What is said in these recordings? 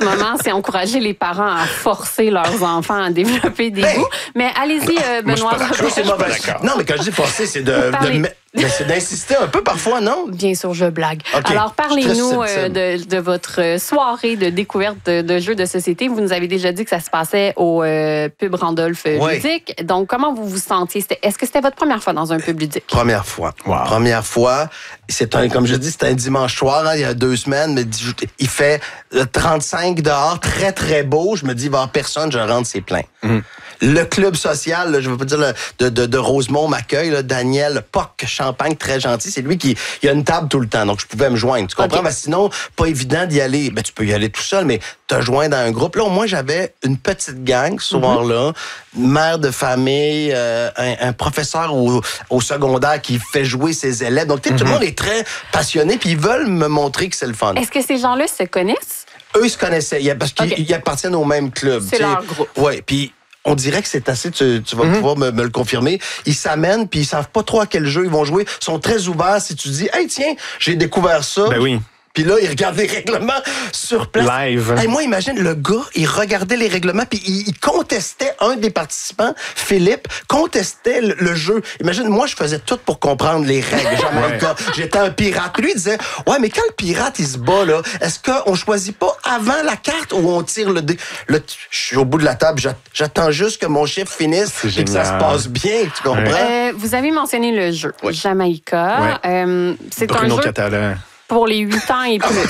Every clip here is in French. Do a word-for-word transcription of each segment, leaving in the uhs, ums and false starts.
ce moment, c'est encourager les parents à forcer leurs enfants à développer des hey. goûts. Mais allez-y, euh, Benoît. Moi, je suis pas d'accord. Non, mais quand je dis forcer, c'est de, de mais c'est d'insister un peu parfois, non? Bien sûr, je blague. Okay. Alors, parlez-nous euh, de, de votre soirée de découverte de, de jeux de société. Vous nous avez déjà dit que ça se passait au euh, pub Randolph oui. ludique. Donc, comment vous vous sentiez? C'était, est-ce que c'était votre première fois dans un pub ludique? Première fois. Wow. Première fois. C'est un, comme je dis, c'était un dimanche soir, hein, il y a deux semaines, mais il fait trente-cinq dehors, très, très beau. Je me dis, il va y avoir personne, je rentre, c'est plein. Mm. Le club social, là, je veux pas dire le, de, de, de Rosemont m'accueille, là, Daniel Poc Champagne, très gentil. C'est lui qui il a une table tout le temps, donc je pouvais me joindre. Tu comprends? Okay. Ben, sinon, pas évident d'y aller. Ben, tu peux y aller tout seul, mais te joindre dans un groupe. Là, au moins, j'avais une petite gang ce soir-là, mm-hmm. mère de famille, euh, un, un professeur au, au secondaire qui fait jouer ses élèves. Donc, mm-hmm. tout le monde est très passionné, puis ils veulent me montrer que c'est le fun. Est-ce que ces gens-là se connaissent? Eux, ils se connaissaient, parce qu'ils okay. appartiennent au même club. C'est leur groupe. Oui, puis on dirait que c'est assez, tu, tu vas mm-hmm. pouvoir me, me le confirmer. Ils s'amènent, puis ils savent pas trop à quel jeu ils vont jouer. Ils sont très ouverts. Si tu dis, hey, tiens, j'ai découvert ça. Ben oui. Puis là, il regarde les règlements sur place. Live. Hey, moi, imagine, le gars, il regardait les règlements, puis il, il contestait, un des participants, Philippe, contestait le, le jeu. Imagine, moi, je faisais tout pour comprendre les règles. Jamais ouais. le gars. J'étais un pirate. Puis lui, il disait, ouais, mais quand le pirate, il se bat, là, est-ce qu'on choisit pas avant la carte ou on tire le dé? Là, je suis au bout de la table, j'attends juste que mon chiffre finisse et que ça se passe bien. Tu comprends? Euh, vous avez mentionné le jeu. Oui. Jamaïca. Ouais. Euh, c'est Bruno un jeu... Catalan. Pour les huit ans et plus.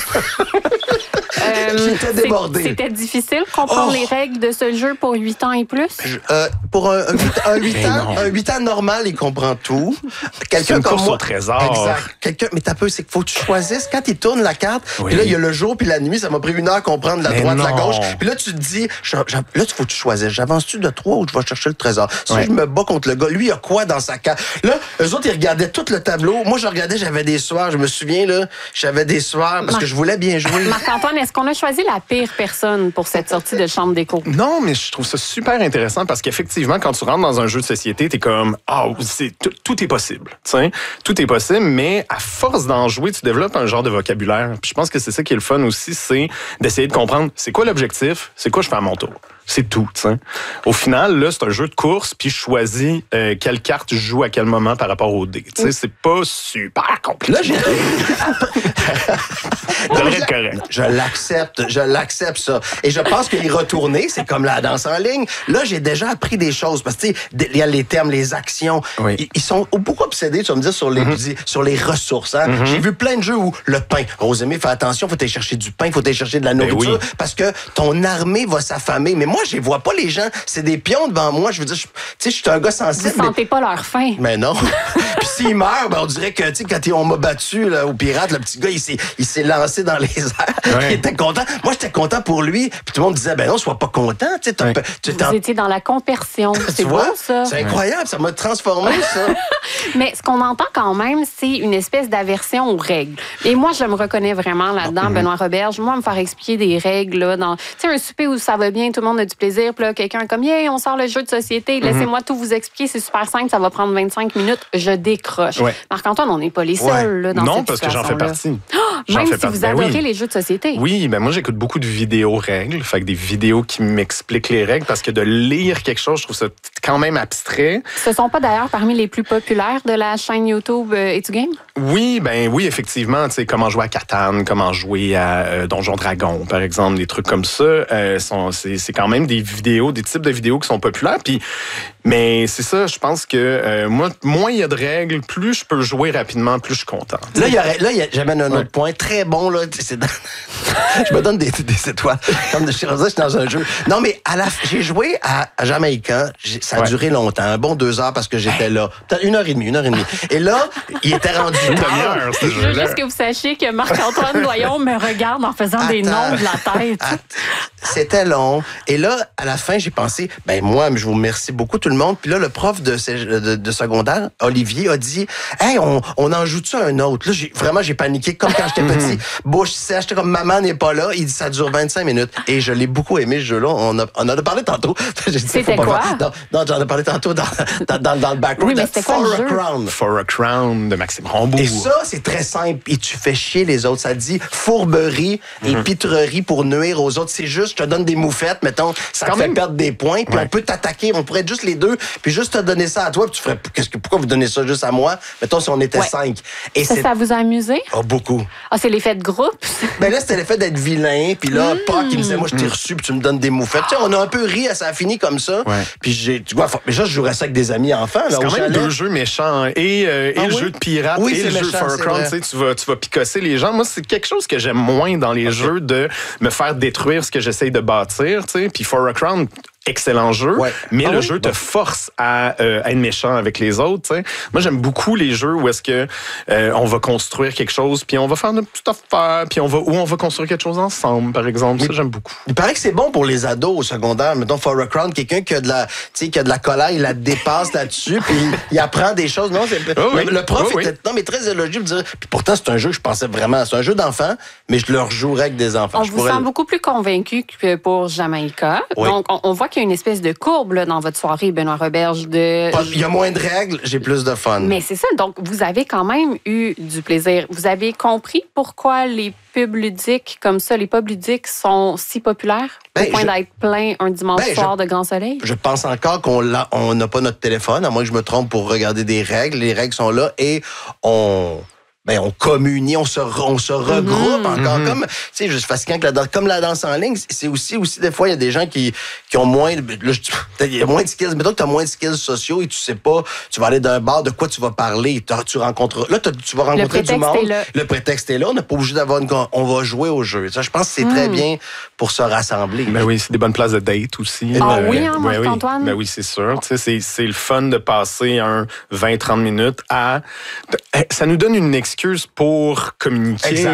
euh, J'étais débordé. C'était difficile de comprendre oh. les règles de ce jeu pour huit ans et plus? Je, euh, pour un, un, huit ans, un huit ans normal, il comprend tout. Quelqu'un comme moi. Au trésor. Exact. Quelqu'un, mais t'as peu, c'est qu'il faut que tu choisisses quand il tourne la carte. Oui. Puis là, il y a le jour puis la nuit. Ça m'a pris une heure à comprendre la mais droite, non. la gauche. Puis là, tu te dis, je, je, là, il faut que tu choisisses. J'avance-tu de trois ou je vais chercher le trésor? Si ouais. je me bats contre le gars, lui, il a quoi dans sa carte? Là, eux autres, ils regardaient tout le tableau. Moi, je regardais, j'avais des soirs. Je me souviens, là, j'avais des soirs parce Marc... que je voulais bien jouer. Marc-Antoine, est-ce qu'on a choisi la pire personne pour cette sortie de chambre d'écho? Non, mais je trouve ça super intéressant parce qu'effectivement, quand tu rentres dans un jeu de société, t'es comme, ah, oh, c'est tout, tout est possible. T'sais? Tout est possible, mais à force d'en jouer, tu développes un genre de vocabulaire. Puis je pense que c'est ça qui est le fun aussi, c'est d'essayer de comprendre c'est quoi l'objectif, c'est quoi je fais à mon tour. C'est tout, tu sais. Au final, là, c'est un jeu de course, puis je choisis euh, quelle carte je joue à quel moment par rapport au dé. Tu sais, c'est pas super compliqué. Là, j'ai... je, correct. je l'accepte, je l'accepte, ça. Et je pense que y retourner, c'est comme la danse en ligne. Là, j'ai déjà appris des choses, parce que, tu sais, il y a les termes, les actions. Oui. Ils, ils sont beaucoup obsédés, tu vas me dire, sur les, mm-hmm. sur les ressources. Hein? Mm-hmm. J'ai vu plein de jeux où le pain, Rosemée, fais attention, faut aller chercher du pain, faut aller chercher de la nourriture, oui. parce que ton armée va s'affamer. Mais moi, je les vois pas, les gens. C'est des pions devant moi. Je veux dire, tu sais, je suis un gars sensible. Vous sentez mais... pas leur faim. Mais non. Puis s'ils meurent, ben, on dirait que, tu sais, quand on m'a battu, là, au pirate, le petit gars, il s'est, il s'est lancé dans les airs. Ouais. Il était content. Moi, j'étais content pour lui. Puis tout le monde disait, ben non, sois pas content. Tu sais, ouais. tu Vous en... étiez dans la compersion. C'est beau, ça. C'est incroyable. Ça m'a transformé, ça. Mais ce qu'on entend quand même, c'est une espèce d'aversion aux règles. Et moi, je me reconnais vraiment là-dedans, mm-hmm. Benoît Roberge. Moi, me faire expliquer des règles, là, dans, tu sais, un souper où ça va bien, tout le monde a du plaisir. Puis là, quelqu'un comme, yeah, on sort le jeu de société, laissez-moi mm-hmm. tout vous expliquer, c'est super simple, ça va prendre vingt-cinq minutes, je décroche. Ouais. Marc-Antoine, on n'est pas les seuls ouais. là, dans non, cette situation. Non, parce que j'en fais partie. Oh, j'en même fais si partie. Vous adorez ben oui. les jeux de société. Oui, ben moi, j'écoute beaucoup de vidéos règles, fait que des vidéos qui m'expliquent les règles, parce que de lire quelque chose, je trouve ça quand même abstrait. Ce ne sont pas d'ailleurs parmi les plus populaires de la chaîne YouTube euh, It's Game? Oui, ben oui, effectivement, tu sais, comment jouer à Catan, comment jouer à euh, Donjon Dragon, par exemple, des trucs comme ça, euh, sont, c'est, c'est quand même des vidéos, des types de vidéos qui sont populaires, puis mais c'est ça, je pense que euh, moi, moins il y a de règles, plus je peux jouer rapidement, plus je suis content. Là, il y aurait, là, il y a, j'amène un ouais. autre point très bon là. C'est dans... je me donne des, des étoiles. Comme de chez Rosa, je suis dans un jeu. Non, mais à la, j'ai joué à, à Jamaïca. Ça a ouais. duré longtemps, un bon deux heures parce que j'étais là. Peut-être une heure et demie, une heure et demie. Et là, il était rendu une demi-heure. Je veux juste que vous sachiez que Marc-Antoine Doyon me regarde en faisant Attends. des noms de la tête. Attends. C'était long. Et là, à la fin, j'ai pensé, ben moi, je vous remercie beaucoup tout le le monde. Puis là, le prof de, de, de secondaire, Olivier, a dit « Hey, on, on en joue-tu un autre? » Là, j'ai, vraiment, j'ai paniqué comme quand j'étais petit. Bouche sèche, j'étais comme « Maman n'est pas là. » Il dit « Ça dure vingt-cinq minutes. » Et je l'ai beaucoup aimé, ce jeu-là. On, a, on en a parlé tantôt. Dit, c'était quoi? Non, non, j'en ai parlé tantôt dans, dans, dans, dans le background. Oui, mais c'était quoi For le a jeu? Crown. For a Crown de Maxime Rambourg. Et ça, c'est très simple. Et tu fais chier les autres. Ça dit fourberie et mm-hmm. pitrerie pour nuire aux autres. C'est juste, je te donne des moufettes, mettons, ça te fait même... perdre des points, puis ouais. on peut t'attaquer. On pourrait être juste les deux, puis juste te donner ça à toi, puis tu ferais, qu'est-ce que, pourquoi vous donnez ça juste à moi? Mettons, si on était ouais. cinq. Et ça, c'est... ça vous a amusé? Oh, beaucoup. Ah, c'est l'effet de groupe? Ben là, c'était l'effet d'être vilain, puis là, mm. Pac, il me disait, moi, je t'ai reçu, puis tu me donnes des moufettes. Tu sais, on a un peu ri, ça a fini comme ça. Ouais. Puis j'ai, tu vois, mais ça, je jouerais ça avec des amis enfants. Là, c'est quand même chalet. deux jeux méchants, et, euh, et ah, le oui? jeu de pirate, oui, et le méchant, jeu For a Crown. Tu sais, tu vas, tu vas picosser les gens. Moi, c'est quelque chose que j'aime moins dans les okay. jeux, de me faire détruire ce que j'essaye de bâtir, tu sais. Puis For a Crown, excellent jeu, ouais. mais ah le oui? jeu te bon. force à, euh, à être méchant avec les autres. T'sais. Moi, j'aime beaucoup les jeux où est-ce que euh, on va construire quelque chose, puis on va faire notre petite affaire, puis on va où on va construire quelque chose ensemble, par exemple. Oui. Ça, j'aime beaucoup. Il paraît que c'est bon pour les ados au secondaire. Mettons, For a Crown, quelqu'un qui a de la, tu sais, qui a de la colère, il la dépasse là-dessus, puis il apprend des choses. Non, c'est oh oui. le, le prof oh était oui. non, mais très élogieux pour dire. Puis pourtant, c'est un jeu que je pensais vraiment, c'est un jeu d'enfants, mais je le rejouerais avec des enfants. On je vous pourrais... sent beaucoup plus convaincu que pour Jamaïca. Oui. Donc, on, on voit qu'il y a une espèce de courbe là, dans votre soirée, Benoît Roberge. De... Il y a moins de règles, j'ai plus de fun. Mais c'est ça. Donc, vous avez quand même eu du plaisir. Vous avez compris pourquoi les pubs ludiques comme ça, les pubs ludiques sont si populaires ben, au point je... d'être plein un dimanche ben, soir je... de grand soleil? Je pense encore qu'on l'a, on n'a pas notre téléphone, à moins que je me trompe pour regarder des règles. Les règles sont là et on... Ben, on communie, on se, on se regroupe mm-hmm. encore. Mm-hmm. Comme, tu sais, juste fascinant que la danse, comme la danse en ligne, c'est aussi, aussi, des fois, il y a des gens qui, qui ont moins, là, il y a moins de skills. Mettons que tu as moins de skills sociaux et tu sais pas, tu vas aller d'un bar, de quoi tu vas parler. Tu rencontres, là, tu vas rencontrer du monde. Le prétexte est là. On n'est pas obligé d'avoir une, on va jouer au jeu. Ça, je pense que c'est mm. très bien pour se rassembler. Ben oui, c'est des bonnes places de date aussi. Ah euh, oui, hein, Marc-Antoine? Ben oui, c'est sûr. Tu sais, c'est, c'est le fun de passer un vingt trente minutes à, ça nous donne une excuse pour communiquer.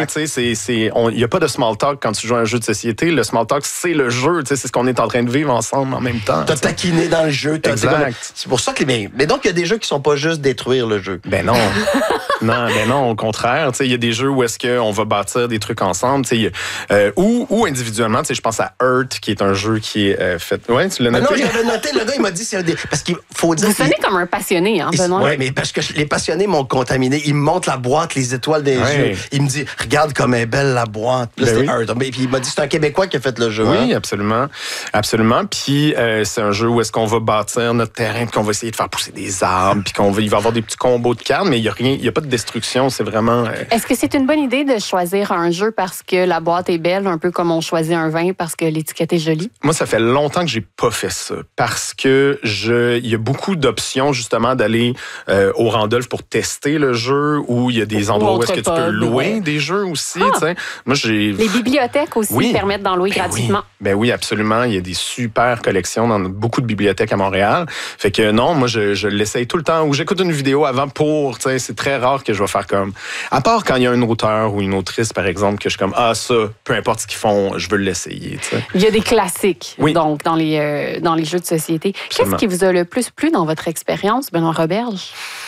Il n'y a pas de small talk quand tu joues à un jeu de société. Le small talk, c'est le jeu. C'est ce qu'on est en train de vivre ensemble en même temps. T'as taquiné dans le jeu. T'as, exact. C'est pour ça que... Mais, mais donc, il y a des jeux qui sont pas juste détruire le jeu. Ben non. non, ben non, au contraire. Il y a des jeux où est-ce qu'on va bâtir des trucs ensemble. Euh, ou, ou individuellement, je pense à Earth, qui est un jeu qui est euh, fait... Ouais, tu l'as noté? Ben non, je l'avais noté. Le gars, il m'a dit... C'est un des... Parce qu'il faut dire... Vous sonnez comme un passionné, hein, Benoît? Oui, mais parce que les passionnés m'ont contaminé. Ils me montrent la boîte, les étoiles des ouais. jeux. Il me dit, regarde comme est belle la boîte. Là, ben c'était oui. Earth. Puis il m'a dit, c'est un Québécois qui a fait le jeu. Oui, hein? absolument. Absolument. Puis euh, c'est un jeu où est-ce qu'on va bâtir notre terrain, puis qu'on va essayer de faire pousser des arbres, puis qu'on va, il va y avoir des petits combos de cartes, mais il n'y a rien, il n'y a pas de destruction. C'est vraiment... Euh... Est-ce que c'est une bonne idée de choisir un jeu parce que la boîte est belle, un peu comme on choisit un vin parce que l'étiquette est jolie? Moi, ça fait longtemps que j'ai pas fait ça, parce que je, il y a beaucoup d'options, justement, d'aller euh, au Randolph pour tester le jeu, où il y a des endroits où est-ce que tu peux louer ouais. des jeux aussi. Ah. Moi, j'ai... Les bibliothèques aussi oui. permettent d'en louer ben gratuitement. Oui. Ben oui, absolument. Il y a des super collections dans beaucoup de bibliothèques à Montréal. Fait que non, moi, je, je l'essaye tout le temps, ou j'écoute une vidéo avant pour, tu sais, c'est très rare que je vais faire comme... À part quand il y a un auteur ou une autrice, par exemple, que je suis comme, ah, ça, peu importe ce qu'ils font, je veux l'essayer, tu sais. Il y a des classiques, oui. donc, dans les, euh, dans les jeux de société. Absolument. Qu'est-ce qui vous a le plus plu dans votre expérience, Benoît Roberge?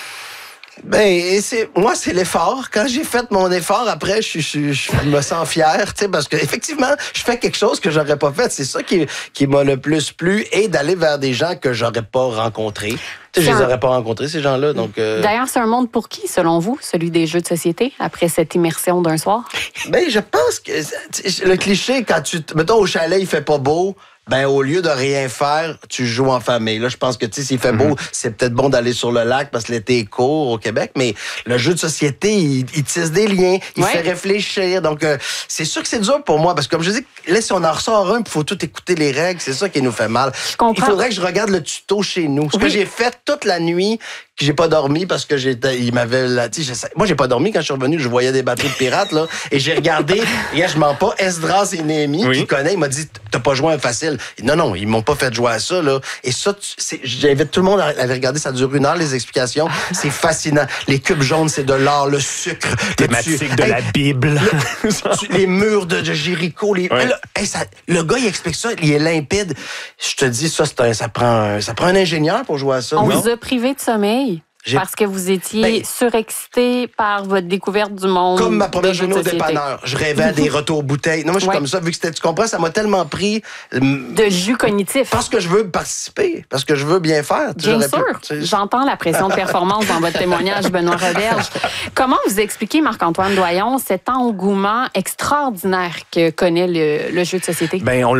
Ben, c'est, moi, c'est l'effort. Quand j'ai fait mon effort, après, je, je, je me sens fier, tu sais, parce que effectivement, je fais quelque chose que j'aurais pas fait. C'est ça qui, qui m'a le plus plu, et d'aller vers des gens que j'aurais pas rencontrés. Tu sais, je les aurais pas rencontrés, ces gens-là. Donc, euh... D'ailleurs, c'est un monde pour qui, selon vous, celui des jeux de société, après cette immersion d'un soir? Ben, je pense que le cliché, quand tu, mettons, au chalet, il fait pas beau. Ben, au lieu de rien faire, tu joues en famille. Là, je pense que, tu sais, s'il fait beau, mm-hmm. c'est peut-être bon d'aller sur le lac parce que l'été est court au Québec, mais le jeu de société, il, il tisse des liens, il ouais. fait réfléchir. Donc, euh, c'est sûr que c'est dur pour moi parce que, comme je dis, là, si on en ressort un, il faut tout écouter les règles, c'est ça qui nous fait mal. Il faudrait que je regarde le tuto chez nous. Ce oui. que j'ai fait toute la nuit que j'ai pas dormi parce que j'étais, il m'avait, là, tu sais, moi j'ai pas dormi quand je suis revenu, je voyais des bateaux de pirates là, et j'ai regardé, et je mens pas, Esdras et Néhémie oui. qui connaît, il m'a dit t'as pas joué un facile. Non non, ils m'ont pas fait jouer à ça là. Et ça, c'est, j'invite tout le monde à aller regarder, ça dure une heure les explications, c'est fascinant. Les cubes jaunes c'est de l'or, le sucre, thématique le, de hey, la Bible, le, les murs de, de Jéricho, les, ouais. là, hey, ça, le gars il explique ça, il est limpide. Je te dis ça, c'est un, ça prend, un, ça prend un ingénieur pour jouer à ça. On non? vous a privé de sommeil. J'ai... Parce que vous étiez ben, surexcité par votre découverte du monde. Comme ma première journée au dépanneur. Je rêvais à des retours bouteilles. Non, moi, je suis ouais. comme ça. Vu que c'était, tu comprends, ça m'a tellement pris. Euh, de jus cognitif. Parce que je veux participer. Parce que je veux bien faire. Bien sûr. Pu, J'entends la pression de performance dans votre témoignage, Benoît Roberge. Comment vous expliquez, Marc-Antoine Doyon, cet engouement extraordinaire que connaît le, le jeu de société? Ben, on